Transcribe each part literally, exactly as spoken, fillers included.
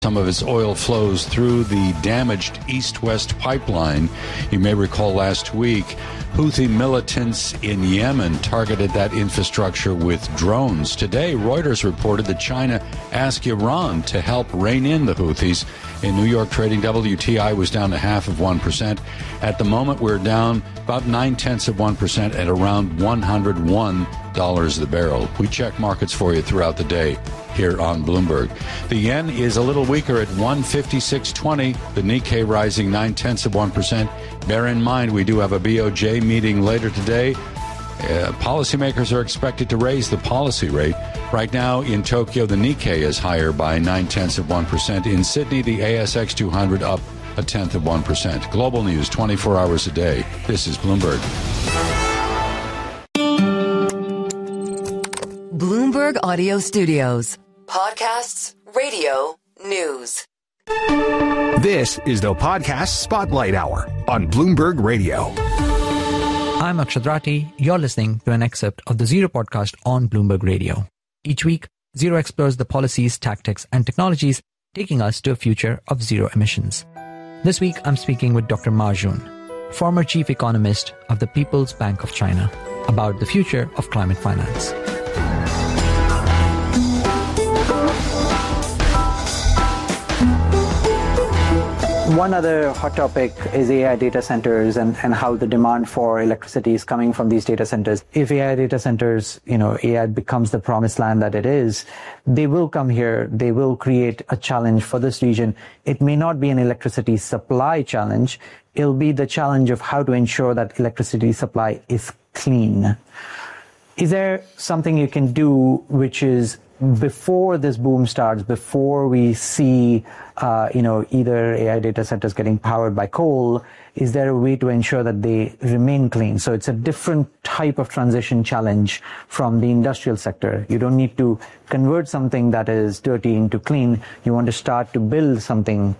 Some of its oil flows through the damaged east-west pipeline. You may recall last week, Houthi militants in Yemen targeted that infrastructure with drones. Today, Reuters reported that China asked Iran to help rein in the Houthis. In New York trading, W T I was down to half of one percent. At the moment, we're down about nine-tenths of one percent at around one hundred one dollars the barrel. We check markets for you throughout the day here on Bloomberg. The yen is a little weaker at one fifty-six twenty. The Nikkei rising nine-tenths of one percent. Bear in mind, we do have a B O J meeting later today. Uh, policymakers are expected to raise the policy rate. Right now in Tokyo, the Nikkei is higher by nine-tenths of one percent. In Sydney, the A S X two hundred up a tenth of one percent. Global news twenty-four hours a day. This is Bloomberg. Bloomberg Audio Studios. Podcasts, radio, news. This is the Podcast Spotlight Hour on Bloomberg Radio. I'm Akshat Rathi. You're listening to an excerpt of the Zero podcast on Bloomberg Radio. Each week, Zero explores the policies, tactics, and technologies taking us to a future of zero emissions. This week, I'm speaking with Doctor Ma Jun, former chief economist of the People's Bank of China, about the future of climate finance. One other hot topic is A I data centers and, and how the demand for electricity is coming from these data centers. If A I data centers, you know, A I becomes the promised land that it is, they will come here. They will create a challenge for this region. It may not be an electricity supply challenge. It'll be the challenge of how to ensure that electricity supply is clean. Is there something you can do which is before this boom starts, before we see, uh, you know, either A I data centers getting powered by coal, is there a way to ensure that they remain clean? So it's a different type of transition challenge from the industrial sector. You don't need to convert something that is dirty into clean. You want to start to build something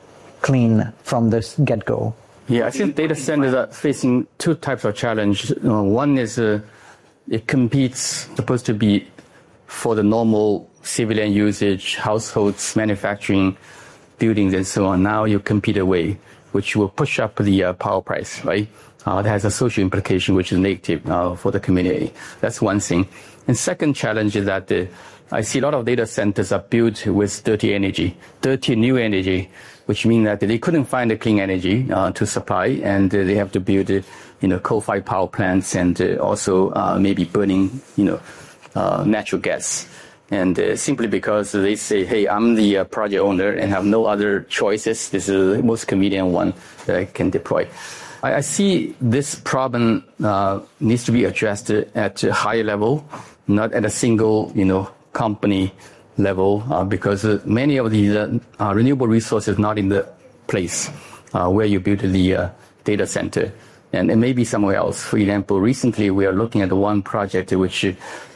clean from the get-go. Yeah, I think data centers are facing two types of challenge. Uh, one is uh, it competes, supposed to be for the normal civilian usage, households, manufacturing, buildings, and so on. Now you compete away, which will push up the uh, power price, right? Uh, that has a social implication, which is negative uh, for the community. That's one thing. And second challenge is that uh, I see a lot of data centers are built with dirty energy, dirty new energy, which means that they couldn't find the clean energy uh, to supply, and uh, they have to build, uh, you know, coal-fired power plants, and uh, also uh, maybe burning, you know, Uh, natural gas. And uh, simply because they say, hey, I'm the uh, project owner and have no other choices, this is the most convenient one that I can deploy. I, I see this problem uh, needs to be addressed at a higher level, not at a single, you know, company level, uh, because uh, many of these uh, uh, renewable resources not in the place uh, where you build the uh, data center. And it may be somewhere else. For example, recently we are looking at one project which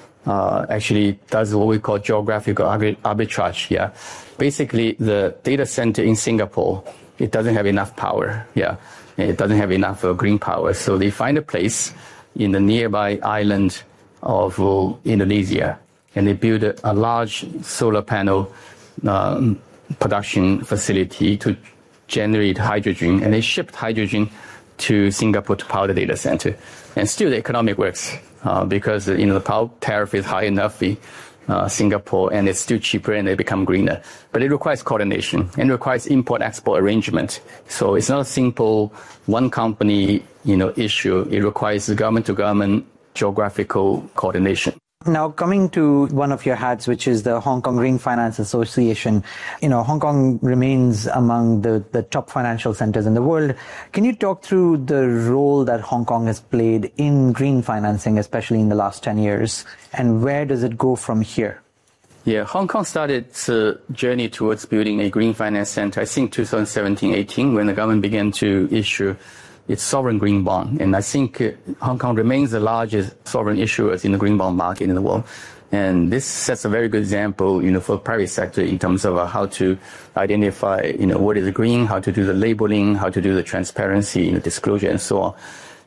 Uh, actually does what we call geographical arbitrage. Yeah, basically the data center in Singapore, it doesn't have enough power. Yeah, it doesn't have enough uh, green power, so they find a place in the nearby island of uh, Indonesia, and they build a, a large solar panel um, production facility to generate hydrogen, and they shipped hydrogen to Singapore to power the data center, and still the economic works. Uh, because, you know, the power tariff is high enough in uh, Singapore, and it's still cheaper, and they become greener. But it requires coordination, and it requires import-export arrangement. So it's not a simple one company, you know, issue. It requires government-to-government geographical coordination. Now, coming to one of your hats, which is the Hong Kong Green Finance Association, you know, Hong Kong remains among the, the top financial centers in the world. Can you talk through the role that Hong Kong has played in green financing, especially in the last ten years, and where does it go from here? Yeah, Hong Kong started its uh, journey towards building a green finance center, I think two thousand seventeen eighteen, when the government began to issue its sovereign green bond. And I think uh, Hong Kong remains the largest sovereign issuers in the green bond market in the world. And this sets a very good example, you know, for the private sector in terms of uh, how to identify, you know, what is green, how to do the labeling, how to do the transparency, you know, disclosure, and so on.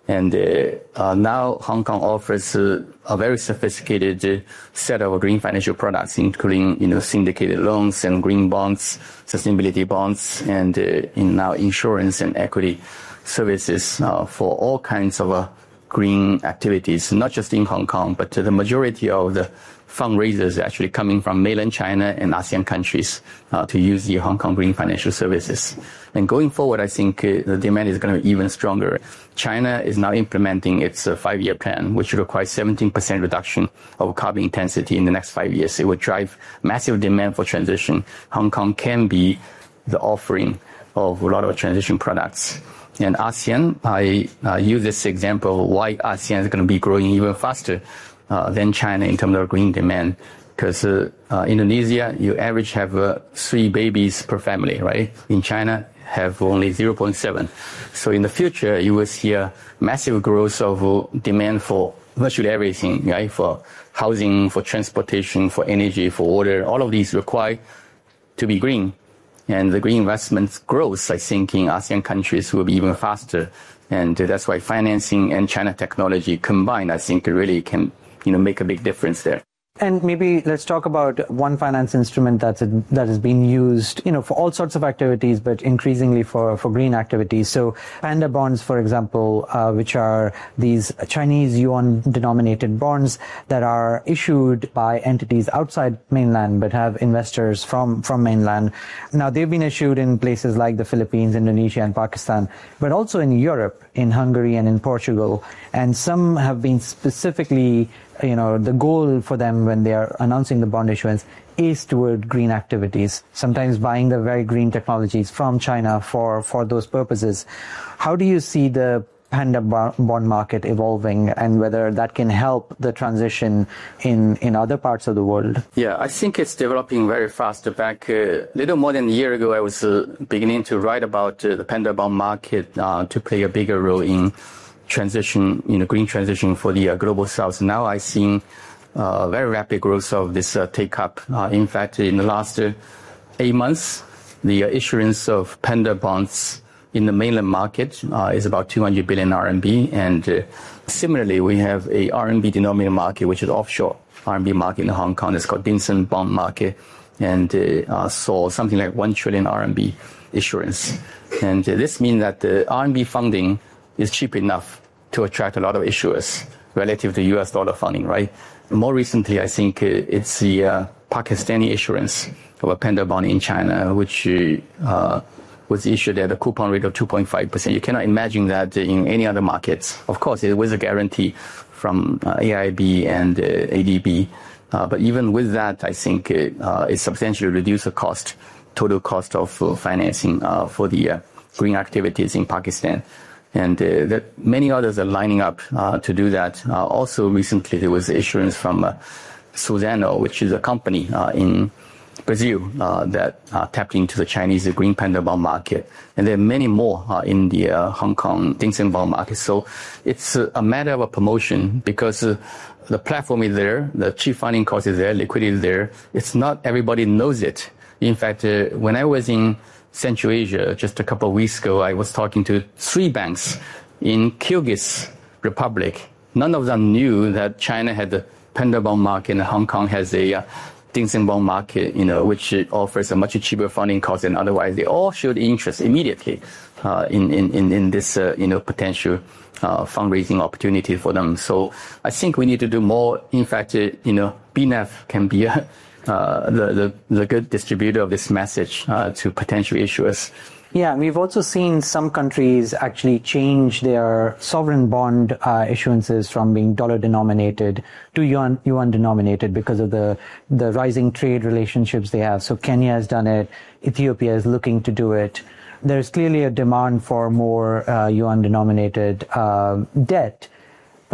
And uh, uh, now Hong Kong offers uh, a very sophisticated uh, set of green financial products, including, you know, syndicated loans and green bonds, sustainability bonds, and uh, in now insurance and equity services uh, for all kinds of uh, green activities, not just in Hong Kong, but uh, the majority of the fundraisers actually coming from mainland China and ASEAN countries uh, to use the Hong Kong Green Financial Services. And going forward, I think uh, the demand is going to be even stronger. China is now implementing its uh, five-year plan, which requires seventeen percent reduction of carbon intensity in the next five years. It will drive massive demand for transition. Hong Kong can be the offering of a lot of transition products. And ASEAN, I uh, use this example why ASEAN is going to be growing even faster Uh, than China in terms of green demand, because uh, uh, Indonesia, you average have uh, three babies per family, right? In China, have only zero point seven. So in the future, you will see a massive growth of uh, demand for virtually everything, right? For housing, for transportation, for energy, for water. All of these require to be green. And the green investments growth, I think, in ASEAN countries will be even faster. And uh, that's why financing and China technology combined, I think, really can you know, make a big difference there. And maybe let's talk about one finance instrument that's a, that is being used, you know, for all sorts of activities, but increasingly for, for green activities. So panda bonds, for example, uh, which are these Chinese yuan-denominated bonds that are issued by entities outside mainland, but have investors from, from mainland. Now, they've been issued in places like the Philippines, Indonesia, and Pakistan, but also in Europe, in Hungary and in Portugal. And some have been specifically, you know, the goal for them when they are announcing the bond issuance is toward green activities, sometimes buying the very green technologies from China for, for those purposes. How do you see the panda bond market evolving, and whether that can help the transition in, in other parts of the world? Yeah, I think it's developing very fast. Back a uh, little more than a year ago, I was uh, beginning to write about uh, the panda bond market uh, to play a bigger role in transition, you know, green transition for the uh, global south. Now I've seen uh, very rapid growth of this uh, take-up. Uh, in fact, in the last uh, eight months, the uh, issuance of panda bonds in the mainland market uh, is about two hundred billion R M B. And uh, similarly, we have a R M B denominated market, which is offshore R M B market in Hong Kong. It's called Dim Sum Bond Market, and uh, uh, saw something like one trillion R M B issuance. And uh, this means that the R M B funding is cheap enough to attract a lot of issuers relative to U S dollar funding, right? More recently, I think uh, it's the uh, Pakistani issuance of a panda bond in China, which uh, was issued at a coupon rate of two point five percent. You cannot imagine that in any other markets. Of course, it was a guarantee from uh, A I B and uh, A D B. Uh, but even with that, I think it, uh, it substantially reduced the cost, total cost of uh, financing uh, for the uh, green activities in Pakistan. And uh, that many others are lining up uh, to do that. Uh, also, recently, there was issuance from uh, Suzano, which is a company uh, in Brazil uh, that uh, tapped into the Chinese green panda bond market. And there are many more uh, in the uh, Hong Kong Dim Sum bond market. So it's uh, a matter of a promotion, because uh, the platform is there, the cheap funding cost is there, liquidity is there. It's not everybody knows it. In fact, uh, when I was in Central Asia just a couple of weeks ago, I was talking to three banks in Kyrgyz Republic. None of them knew that China had the panda bond market and Hong Kong has a uh, Dim Sum bond market, you know, which offers a much cheaper funding cost than otherwise. They all showed interest immediately uh, in, in, in this, uh, you know, potential uh, fundraising opportunity for them. So I think we need to do more. In fact, uh, you know, B N F can be a Uh, the, the, the good distributor of this message uh, to potential issuers. Yeah, we've also seen some countries actually change their sovereign bond uh, issuances from being dollar denominated to yuan, yuan denominated because of the, the rising trade relationships they have. So Kenya has done it. Ethiopia is looking to do it. There's clearly a demand for more uh, yuan denominated uh, debt. But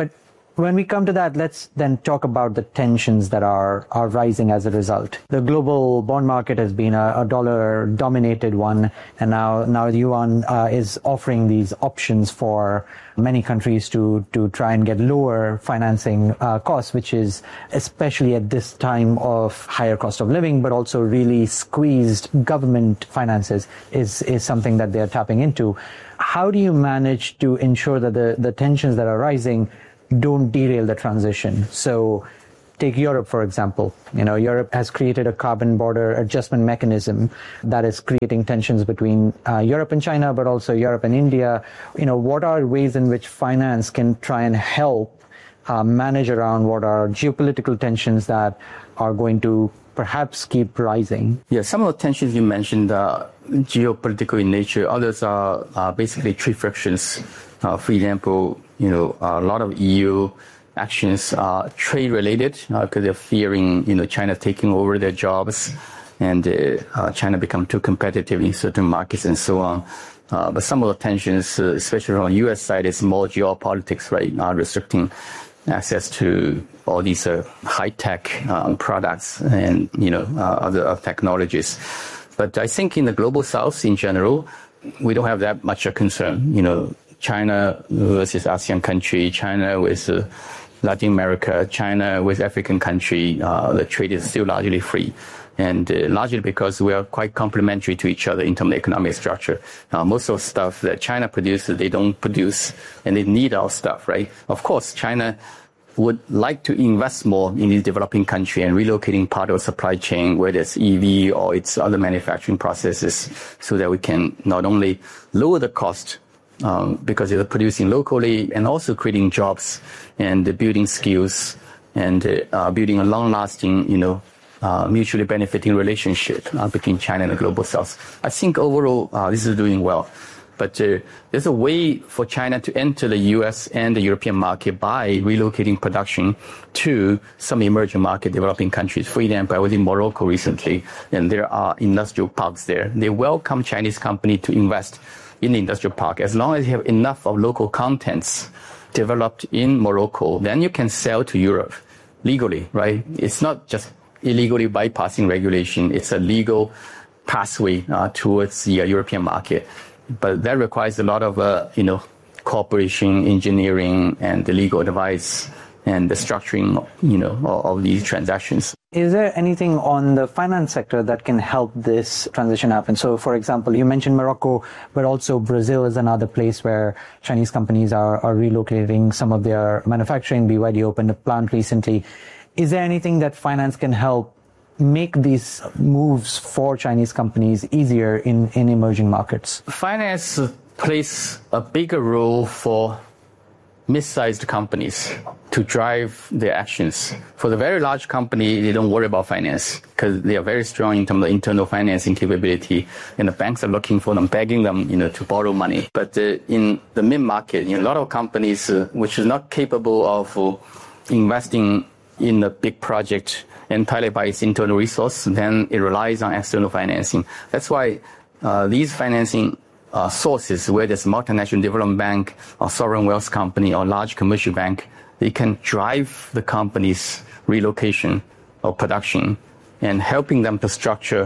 When we come to that, let's then talk about the tensions that are, are rising as a result. The global bond market has been a, a dollar-dominated one, and now, now the yuan uh, is offering these options for many countries to, to try and get lower financing uh, costs, which is especially at this time of higher cost of living, but also really squeezed government finances is, is something that they're tapping into. How do you manage to ensure that the, the tensions that are rising don't derail the transition? So take Europe, for example. You know, Europe has created a carbon border adjustment mechanism that is creating tensions between uh, Europe and China, but also Europe and India. You know, what are ways in which finance can try and help uh, manage around what are geopolitical tensions that are going to perhaps keep rising? Yeah, some of the tensions you mentioned are geopolitical in nature. Others are, are basically trade frictions. Uh, for example, you know, a lot of E U actions are trade-related because uh, they're fearing, you know, China taking over their jobs and uh, uh, China become too competitive in certain markets and so on. Uh, but some of the tensions, uh, especially on the U S side, is more geopolitics, right? Uh, restricting access to all these uh, high-tech um, products and, you know, uh, other uh, technologies. But I think in the global South in general, we don't have that much a concern, you know. China versus ASEAN country, China with uh, Latin America, China with African country, uh, the trade is still largely free. And uh, largely because we are quite complementary to each other in terms of economic structure. Uh, most of the stuff that China produces, they don't produce, and they need our stuff, right? Of course, China would like to invest more in these developing country and relocating part of the supply chain, whether it's E V or its other manufacturing processes, so that we can not only lower the cost Um, because they're producing locally and also creating jobs and uh, building skills and uh, building a long-lasting, you know, uh, mutually benefiting relationship uh, between China and the global South. I think overall uh, this is doing well. But uh, there's a way for China to enter the U S and the European market by relocating production to some emerging market developing countries. For example, I was in Morocco recently, and there are industrial parks there. They welcome Chinese company to invest in the industrial park. As long as you have enough of local contents developed in Morocco, then you can sell to Europe legally, right? It's not just illegally bypassing regulation. It's a legal pathway uh, towards the uh, European market. But that requires a lot of, uh, you know, cooperation, engineering, and the legal advice and the structuring, you know, of, of these transactions. Is there anything on the finance sector that can help this transition happen? So, for example, you mentioned Morocco, but also Brazil is another place where Chinese companies are, are relocating some of their manufacturing. B Y D opened a plant recently. Is there anything that finance can help make these moves for Chinese companies easier in, in emerging markets? Finance plays a bigger role for mid-sized companies to drive their actions. For the very large company, they don't worry about finance because they are very strong in terms of internal financing capability, and the banks are looking for them, begging them, you know, to borrow money. But uh, in the mid-market, you know, a lot of companies uh, which are not capable of uh, investing in a big project entirely by its internal resource, then it relies on external financing. That's why uh, these financing Uh, sources, whether it's multinational development bank or sovereign wealth company or large commercial bank, they can drive the company's relocation or production and helping them to structure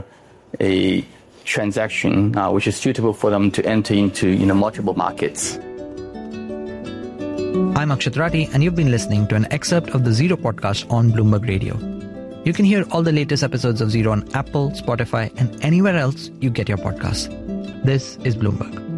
a transaction uh, which is suitable for them to enter into, you know, multiple markets. I'm Akshat Rathi, and you've been listening to an excerpt of the Zero podcast on Bloomberg Radio. You can hear all the latest episodes of Zero on Apple, Spotify, and anywhere else you get your podcasts. This is Bloomberg.